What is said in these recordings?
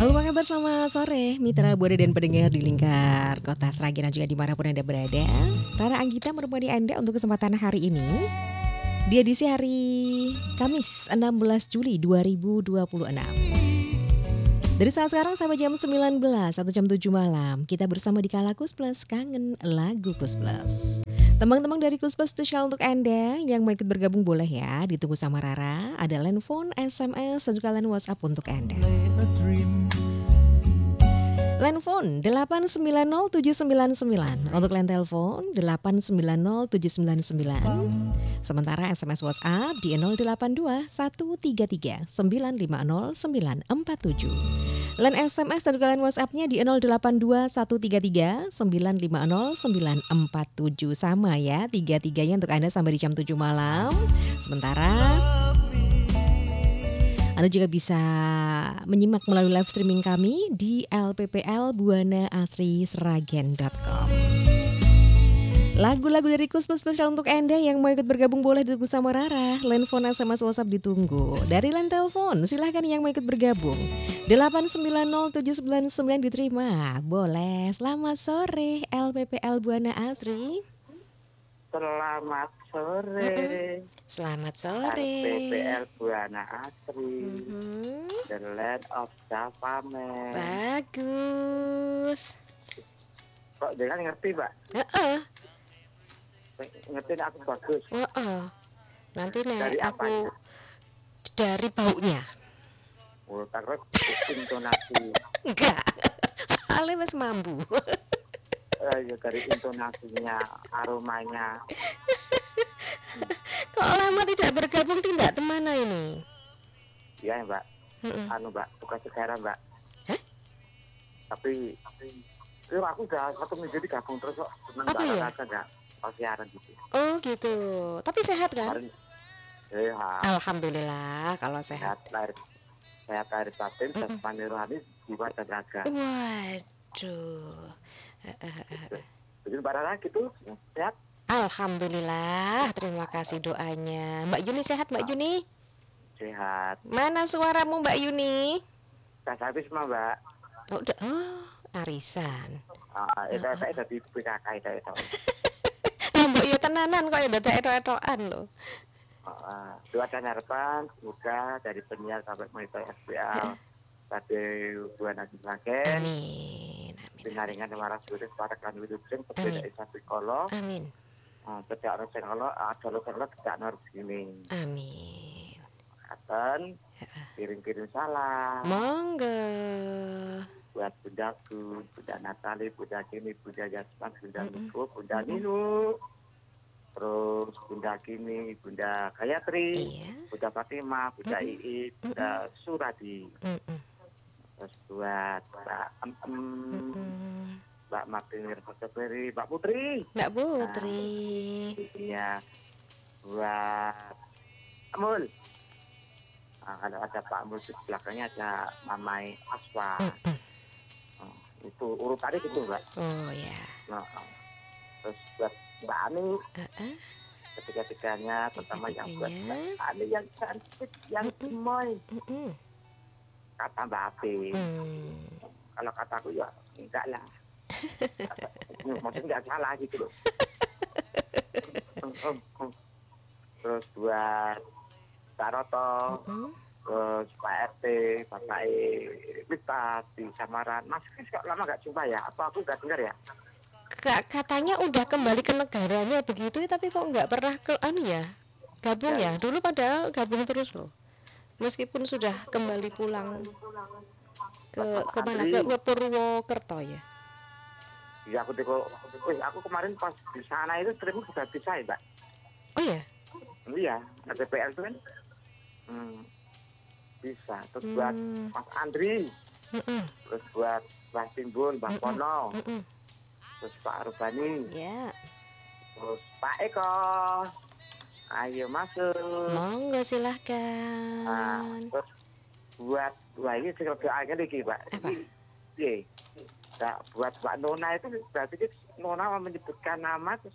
Halo, apa kabar? Selamat sore mitra Buana dan pendengar di lingkar kota Sragen dan juga dimanapun Anda berada. Rara Anggita menemani Anda untuk kesempatan hari ini di edisi hari Kamis 16 Juli 2026. Dari saat sekarang sampai jam 19 atau jam 7 malam kita bersama di Kala Kus Plus, kangen lagu Kus Plus. Teman-teman dari Kus Plus spesial untuk Anda yang mau ikut bergabung boleh ya, ditunggu sama Rara. Ada line phone, SMS, dan juga line WhatsApp untuk Anda. Line phone 8907999, untuk line telepon 8907999. Sementara SMS WhatsApp di 082133950947. Line SMS dan juga line WhatsApp-nya di 082133950947. Sama ya, tiga-tiganya untuk Anda sampai di jam 7 malam. Sementara Anda juga bisa menyimak melalui live streaming kami di lpplbuanaasrisragen.com. Lagu-lagu dari Kus Plus spesial untuk Anda yang mau ikut bergabung boleh ditunggu sama Rara. Line phone, SMS, WhatsApp ditunggu. Dari line telepon silahkan yang mau ikut bergabung 8907999 diterima. Boleh. Selamat sore LPPL Buana Asri. Selamat sore. Selamat sore. LPPL Buana Asri. The Land of Java Man. Bagus. Kok jangan ngerti, Mbak? Ngerti aku bagus. Nanti nih Dari aku apanya? dari baunya. Terus intonasi. Enggak. Soalnya mas mambu. Ya, dari intonasinya, aromanya. Kok lama tidak bergabung, tidak kemana ini? Iya, Mbak. Mbak, bukan sekarang, Mbak. Hah? Tapi aku udah 1 minggu digabung terus kok. Apa ya? Enggak siaran gitu. Oh gitu. Tapi sehat kan? Kemarin, sehat. Alhamdulillah kalau sehat. Sehat lahir batin, jasmani rohani, jiwa dan raga. Waduh. Jadi Mbak Rara gitu, sehat? Alhamdulillah, terima kasih doanya. Mbak Yuni sehat, Mbak Yuni? Sehat. Mana suaramu Mbak Yuni? Tes habis mah, Mbak. Oh, udah. Arisan. Itu dari PKK itu. Mbak ya tenanan kok ya dadak etok-etokan loh. Doa dan harapan semoga dari penyiar sampai monitor SBL pada Buana Asrisragen. Amin. Pinaringan waras butuh para kan hidup sing berbeda isapi kolo. Amin. Tidak harus sing kolo, ada lo tidak harus gini. Amin. Aten kirim-kirim salam. Monggo. Buat bundaku, Bunda Natali, Bunda Kini, Bunda Yasman, Bunda Niko, Bunda Ninu. Terus Bunda Kini, Bunda Gayatri, Bunda Fatimah, Bunda Ii, Bunda Suradi. Terus buat Mbak Mbak Martin Wirkoseberi, Mbak Putri. Mbak Putri. Iya. Buat Amul. Kalau ada Pak Amul di belakangnya ada Mamai Aswa. Itu urutannya gitu, Mbak. Oh ya. Terus buat Mbak Ani. Ketiga-tiganya, pertama yang buat Mbak Ani yang cantik, yang gemoy. Kata Mbak Api. Kalau kataku ya enggak lah. Maksudnya enggak salah gitu loh. Terus buat Pak Roto, terus Pak RT, Bapak Wita di Samaran. Mas Kris kok lama gak jumpa ya? Apa aku gak dengar ya? Katanya udah kembali ke negaranya begitu, tapi kok nggak pernah gabung ya? Dulu padahal gabung terus loh. Meskipun sudah kembali pulang ke mana? Ke Purwokerto ya? Iya, aku kemarin pas di sana itu streaming sudah bisa ya, Mbak. Oh ya? Iya, DPL itu kan bisa. Terus buat Mas Andri, terus buat Mbak Timbul, Mbak Pono, terus Pak Rubani, terus Pak Eko. Ayo masuk. Monggo silahkan. Terus buat ini saya doanya lagi, Pak. Apa? Iya. Nah, buat Mbak Nona itu berarti Nona menyebutkan nama terus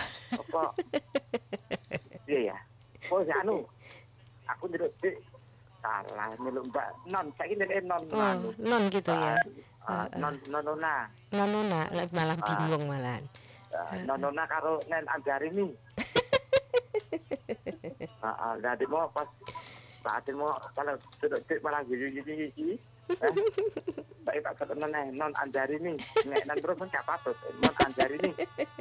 apa? Iya ya. Oh ya aku salah meluk Mbak non saiki nek non Oh, non gitu ya. nona Nonona malah bingung malah. nona karo nen Anjarini. Jadi mau pas saat mau kalau sudah malah gigi. Saya tak ketemu non Anjarini. Nek nan terus kan patut non Anjarini.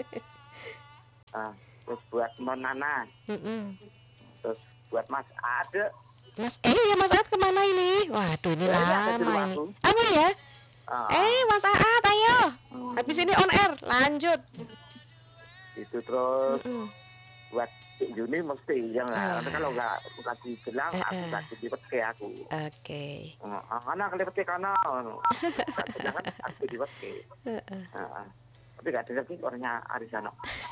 Terus buat non Nana. Terus buat Mas Ade. Mas Aat kemana ini? Waduh ini lama ini. Apa ya? Mas Aat ayo. Habis ini on air lanjut. Itu terus buat Juni mesti yang nanti kalau nggak dibilang aku nggak dipetik aku. Oke. Anak dipetik karena jangan aku dipetik. Tapi nggak dengar sih orangnya Arisano.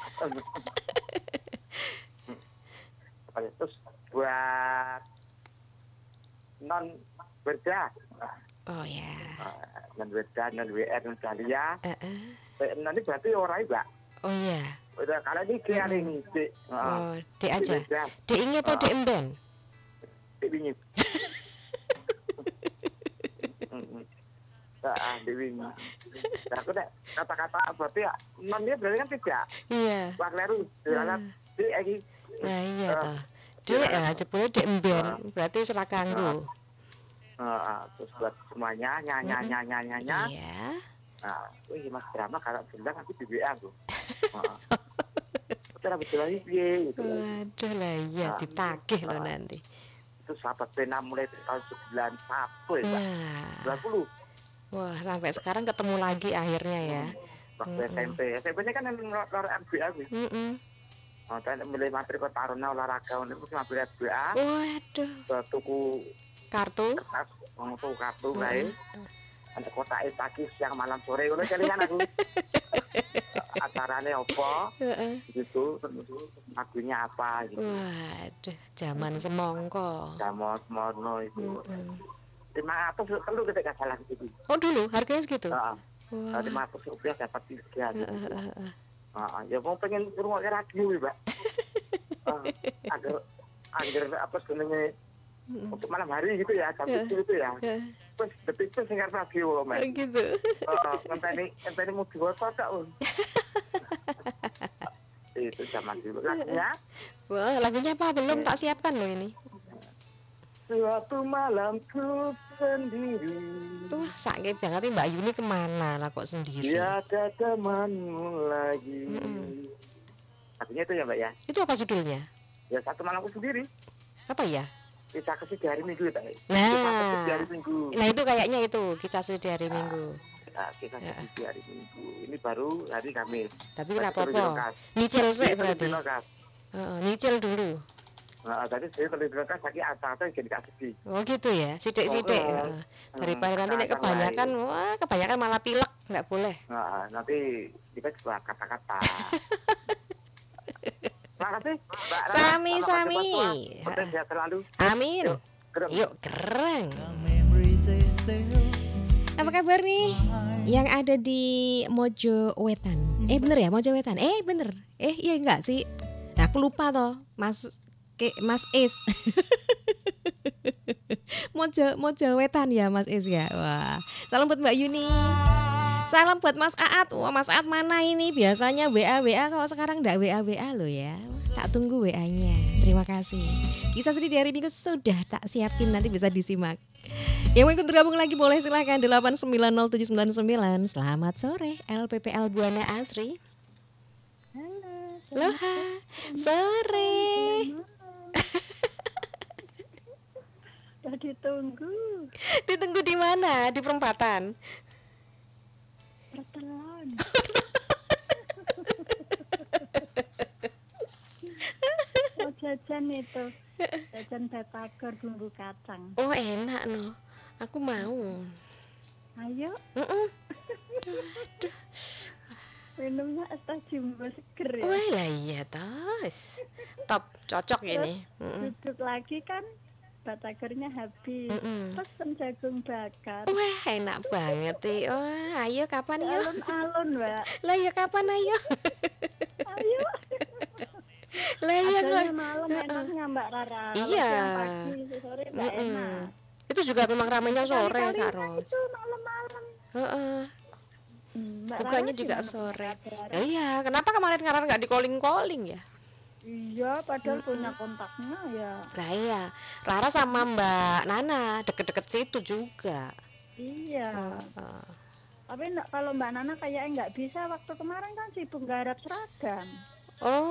Terus buat non Berda. Oh ya. Non Berda, non WR, non Dahlia. Nanti berarti orang Mbak. Oh iya. Udah kalau ini hari ini D aja. D ini atau D emben? D wingi. D wingi. Aku nek kata-kata berarti ya non dia berarti kan tidak. Iya. Wah kleru. Dalam D lagi. Nah iya toh. D sebetulnya D emben. Berarti ora kanggo. Terus buat semuanya nyanyi. Iya. Wih Mas Drama kalau bilang aku di WA aku. Cara betul lagi gitu. Waduh lah iya ditagih loh nanti. Itu sahabat pena mulai tahun 91 ya Pak. 90. Wah sampai sekarang ketemu lagi akhirnya ya. Waktu SMP-nya kan yang lor MBA gitu. Saya milih materi ke Taruna olahraga untuk ngambil MBA. Waduh. Tuku kartu. Tuku kartu baik. Ada kota Takis yang malam sore kalau kelingan aku. Acaranya apa gitu, lagunya apa gitu. Waduh, zaman semongko. Zaman semono itu. 500 perlu kita gak salah gitu. Oh dulu harganya segitu? Wah. 500 rupiah dapat 3 gitu. Ya mau pengen rumah radio Mbak. Agar apa sebenarnya untuk malam hari gitu ya, jam itu gitu ya. Terus detik itu singkat radio Mbak. Gitu. Ngenteni mau diwasa tak itu zaman dulu lagunya. Wah lagunya apa belum tak siapkan loh ini. Suatu malamku sendiri. Wah sakit banget Mbak Yuni kemana lah kok sendiri. Tiada temanmu lagi. Artinya itu ya Mbak ya. Itu apa judulnya? Ya satu malamku sendiri. Apa ya? Kisah sedih di hari Minggu Pak. Nah itu kayaknya itu kisah sedih di hari Minggu. Kisah sedih di hari Minggu. Ini baru hari Kamis. Tapi kenapa apa? Nyicil sih berarti. Nyicil dulu. Tadi saya terlibat kan sakit asal-asal jadi gak sedih. Oh gitu ya, sidik-sidik. Daripada nanti nek kebanyakan, kebanyakan malah pilek, nggak boleh. Nanti kita coba kata-kata. Makasih, Mbak Rana. Sami. Sehat selalu. Amin. Yuk, keren. Apa kabar nih yang ada di Mojo Wetan? Bener ya Mojo Wetan? Bener. Iya enggak sih? Nah, aku lupa toh, Mas Is. Mojo Wetan ya Mas Is ya. Wah, salam buat Mbak Yuni. Salam buat Mas Aat. Wah, Mas Aat mana ini? Biasanya WA kalau sekarang enggak WA loh ya. Tak tunggu WA-nya. Terima kasih. Kisah sedih di hari Minggu sudah tak siapin, nanti bisa disimak. Yang mau ikut bergabung lagi boleh silakan 8907999. Selamat sore LPPL Buana Asri. Halo. Loha. Sore. Ditunggu. Ditunggu di mana? Di perempatan. Pertelan. Mau jajan itu. Jajan batagor bumbu kacang. Oh enak loh. Aku mau. Ayo. Minumnya es teh jumbo seger ya. Wah lah iya tos. Top, cocok ini. Duduk lagi kan batagornya habis. Pesen jagung bakar. Wah enak banget nih. Oh ayo kapan yuk? Alun-alun Mbak. Lah ya kapan ayo? Ayo. Lah iya Adanya malam enaknya Mbak Rara. Kalau Iya. siang pagi sore nggak enak. Itu juga memang ramainya sore, Kak Kali-kalinya Ros. itu malam-malam. Heeh. Mbak Bukanya Rara juga gimana sore. kabar? Ya iya, kenapa kemarin nggak di calling ya? Iya, padahal punya kontaknya ya. Nah iya, Rara sama Mbak Nana deket-deket situ juga. Iya. Tapi kalau Mbak Nana kayaknya nggak bisa waktu kemarin kan sibuk garap seragam. Oh